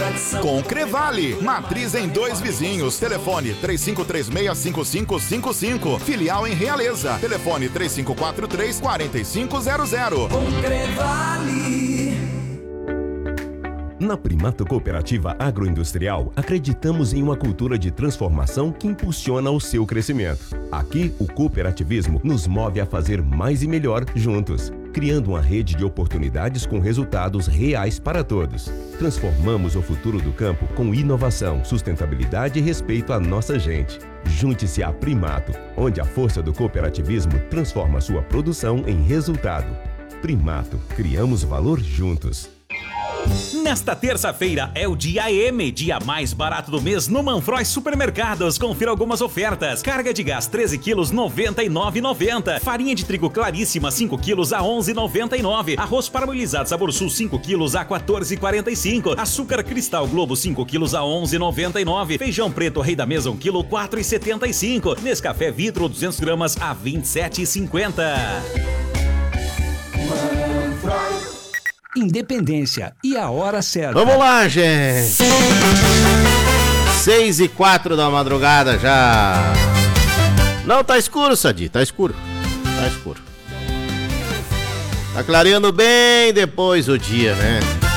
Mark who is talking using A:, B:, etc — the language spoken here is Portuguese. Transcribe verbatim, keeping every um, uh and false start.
A: tradição.
B: Com Crevale, matriz em Dois Vizinhos, telefone três cinco três seis, cinco cinco cinco cinco, filial em Realeza, telefone três cinco quatro três, quatro cinco zero zero.
A: Com Crevale.
C: Na Primato Cooperativa Agroindustrial, acreditamos em uma cultura de transformação que impulsiona o seu crescimento. Aqui, o cooperativismo nos move a fazer mais e melhor juntos, criando uma rede de oportunidades com resultados reais para todos. Transformamos o futuro do campo com inovação, sustentabilidade e respeito à nossa gente. Junte-se à Primato, onde a força do cooperativismo transforma sua produção em resultado. Primato, criamos valor juntos.
D: Nesta terça-feira é o dia M, dia mais barato do mês no Manfroy Supermercados. Confira algumas ofertas. Carga de gás treze quilos, noventa e nove reais e noventa centavos. Farinha de trigo claríssima cinco quilos a onze reais e noventa e nove centavos. Arroz parabolizado Sabor Sul cinco quilos a quatorze reais e quarenta e cinco centavos. Açúcar Cristal Globo cinco quilos a onze reais e noventa e nove centavos. Feijão preto Rei da Mesa um quilo quatro reais e setenta e cinco centavos. Nescafé Vitro duzentas gramas a vinte e sete reais e cinquenta centavos.
E: Independência e a hora certa.
F: Vamos lá, gente. Seis e quatro da madrugada já. Não, tá escuro, Sadi, tá escuro. Tá escuro. Tá clareando bem depois o dia, né?